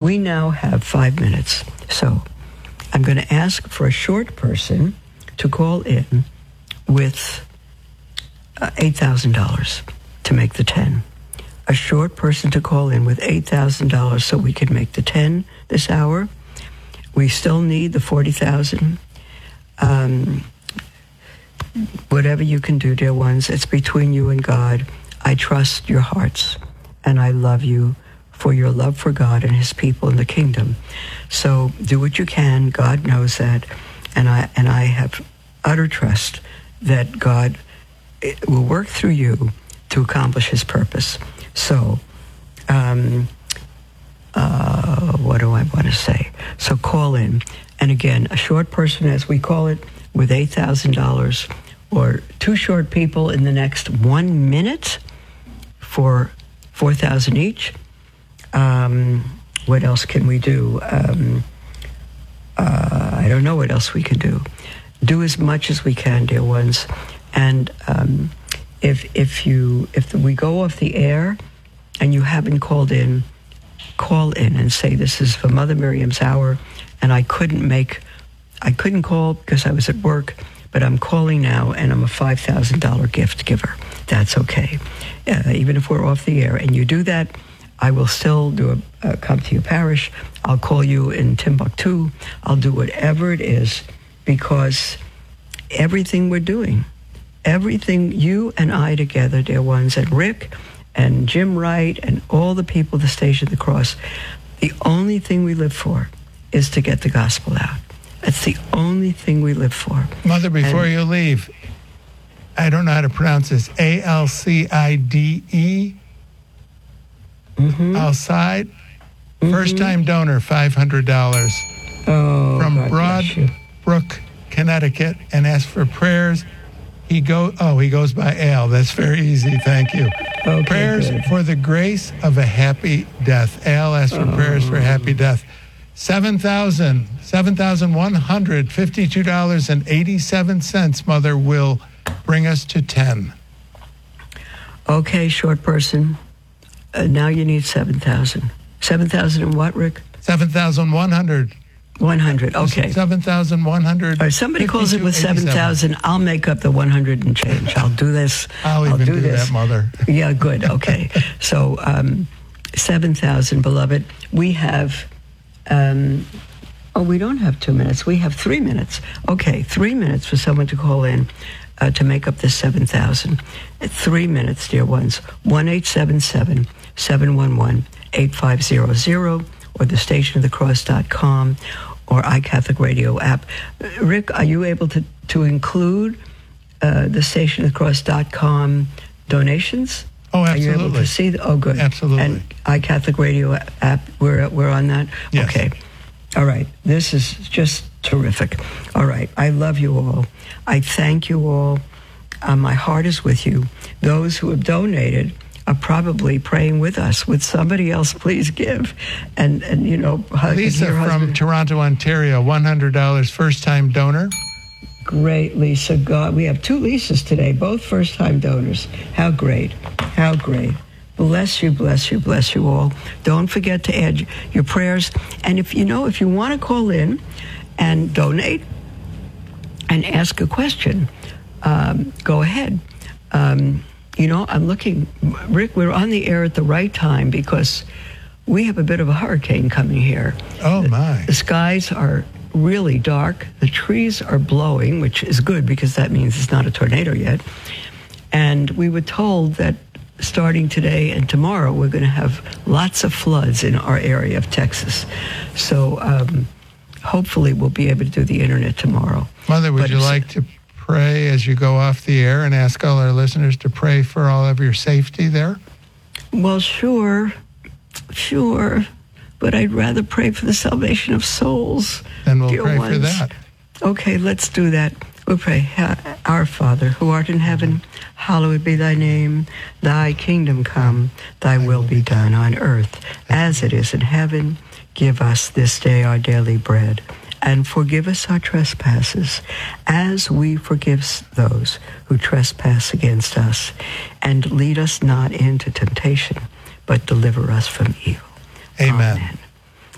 we now have 5 minutes. So I'm going to ask for a short person to call in with $8,000 to make the 10. A short person to call in with $8,000 so we can make the 10 this hour. We still need the 40,000. Whatever you can do, dear ones, it's between you and God. I trust your hearts, and I love you for your love for God and his people in the kingdom. So do what you can. God knows that, and I have utter trust that God will work through you to accomplish his purpose. So, what do I want to say? So call in. And again, a short person, as we call it, with $8,000, or two short people in the next 1 minute for $4,000 each. What else can we do? I don't know what else we can do. Do as much as we can, dear ones. And if we go off the air and you haven't called in, call in and say, this is for Mother Miriam's Hour, and I couldn't call because I was at work, but I'm calling now, and I'm a $5,000 gift giver. That's okay. Even if we're off the air and you do that, I will still do come to your parish. I'll call you in Timbuktu. I'll do whatever it is, because everything we're doing, everything you and I together, dear ones, and Rick and Jim Wright and all the people at the Station of the Cross, the only thing we live for is to get the gospel out. That's the only thing we live for. Mother, before you leave, I don't know how to pronounce this. ALCIDE. Outside. First-time donor, $500. From Broadbrook, Connecticut, and ask for prayers. He goes by Al. That's very easy. Thank you. Okay, prayers good. for the grace of a happy death. Al asked for prayers for a happy death. $7,152.87, Mother, will bring us to 10. Okay, short person. Now you need 7,000. 7,000 and what, Rick? 7,100. 100. Okay. 7,100. If somebody calls it with 7,000, I'll make up the 100 and change. I'll do this. I'll even do that, Mother. Yeah, good. Okay. So 7,000, beloved. We have. We don't have 2 minutes. We have 3 minutes. Okay, 3 minutes for someone to call in to make up this 7,000. 3 minutes, dear ones. 1-877-711-8500 or thestationofthecross.com or iCatholic Radio app. Rick, are you able to include the stationofthecross.com donations? Oh, absolutely. Are you able to see? Oh, good. Absolutely. And iCatholic Radio app, we're on that? Yes. Okay. All right. This is just terrific. All right. I love you all. I thank you all. My heart is with you. Those who have donated are probably praying with us. Would somebody else please give? And you know, Lisa from Toronto, Ontario, $100, first-time donor. Great, Lisa. God, we have 2 Lisas today, both first-time donors. How great. How great. Bless you, bless you, bless you all. Don't forget to add your prayers. And if you want to call in and donate and ask a question, go ahead. I'm looking, Rick, we're on the air at the right time because we have a bit of a hurricane coming here. Oh, my. The skies are really dark. The trees are blowing, which is good because that means it's not a tornado yet. And we were told that starting today and tomorrow, we're going to have lots of floods in our area of Texas. So hopefully we'll be able to do the internet tomorrow. Mother, would you like to pray as you go off the air and ask all our listeners to pray for all of your safety there? Well, sure. But I'd rather pray for the salvation of souls. Then we'll pray for that. Okay, let's do that. We'll pray. Our Father, who art in heaven, hallowed be thy name. Thy kingdom come, thy will be done on earth as it is in heaven. Give us this day our daily bread, and forgive us our trespasses, as we forgive those who trespass against us. And lead us not into temptation, but deliver us from evil. Amen. Amen.